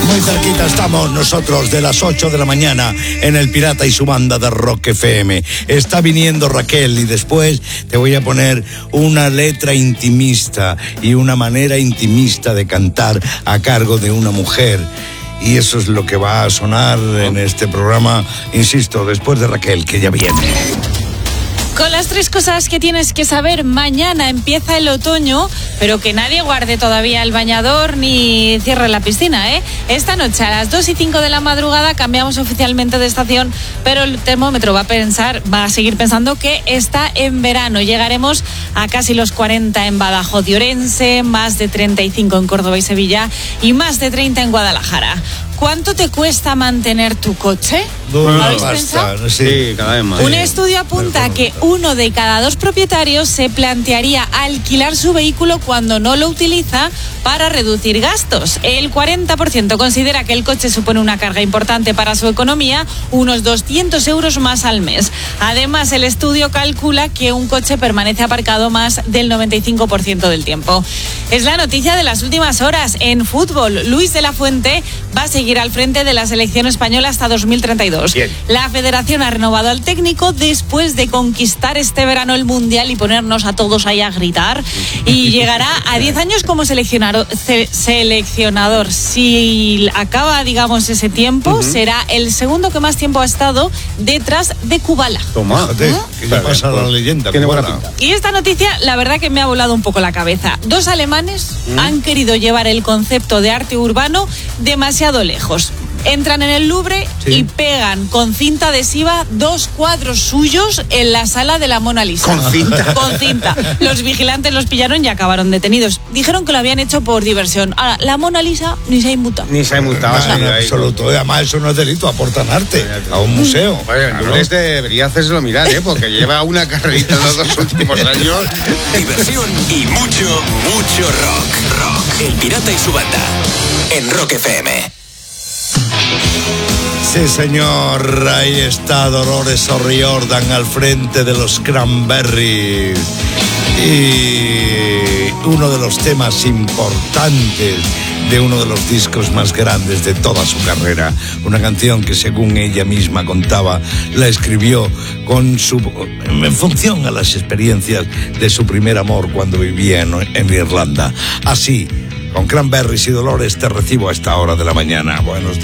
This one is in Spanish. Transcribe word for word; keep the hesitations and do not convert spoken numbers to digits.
muy cerquita estamos nosotros de las ocho de la mañana en El Pirata y su banda de Rock F M. Está viniendo Raquel y después te voy a poner una letra intimista y una manera intimista de cantar a cargo de una mujer. Y eso es lo que va a sonar en este programa, insisto, después de Raquel, que ya viene. Con las tres cosas que tienes que saber, mañana empieza el otoño, pero que nadie guarde todavía el bañador ni cierre la piscina, ¿eh? Esta noche a las dos y cinco de la madrugada cambiamos oficialmente de estación, pero el termómetro va a pensar, va a seguir pensando que está en verano. Llegaremos a casi los cuarenta en Badajoz y Orense, más de treinta y cinco en Córdoba y Sevilla y más de treinta en Guadalajara. ¿Cuánto te cuesta mantener tu coche? No, ¿habéis pensado? Sí, cada vez más. Un estudio apunta que uno de cada dos propietarios se plantearía alquilar su vehículo cuando no lo utiliza para reducir gastos. El cuarenta por ciento considera que el coche supone una carga importante para su economía, unos doscientos euros más al mes. Además, el estudio calcula que un coche permanece aparcado más del noventa y cinco por ciento del tiempo. Es la noticia de las últimas horas. En fútbol, Luis de la Fuente va a seguir al frente de la selección española hasta dos mil treinta y dos. Bien. La federación ha renovado al técnico después de conquistar este verano el Mundial y ponernos a todos ahí a gritar, y llegará a diez años como seleccionador. seleccionador. Si acaba, digamos, ese tiempo, uh-huh. será el segundo que más tiempo ha estado detrás de Kubala. Toma, ¿eh? ¿Qué le pasa a la leyenda? Tiene buena pinta. Y esta noticia, la verdad que me ha volado un poco la cabeza. Dos alemanes ¿Mm? han querido llevar el concepto de arte urbano demasiado lejos. Entran en el Louvre sí. y pegan con cinta adhesiva dos cuadros suyos en la sala de la Mona Lisa. ¿Con cinta? Con cinta. Los vigilantes los pillaron y acabaron detenidos. Dijeron que lo habían hecho por diversión. Ahora, la Mona Lisa ni se ha inmutado. Ni se ha inmutado. No, en absoluto. Además, eso no es delito, aportan arte a un museo. Bueno, el lunes debería hacérselo mirar, ¿eh? Porque lleva una carrerita en los dos últimos años. Diversión y mucho, mucho rock. Rock. El Pirata y su banda. En Rock F M. Sí, señor, ahí está Dolores O'Riordan al frente de los Cranberries. Y uno de los temas importantes de uno de los discos más grandes de toda su carrera. Una canción que, según ella misma contaba, la escribió con su, en función a las experiencias de su primer amor cuando vivía en, en Irlanda. Así, con Cranberries y Dolores, te recibo a esta hora de la mañana. Buenos días.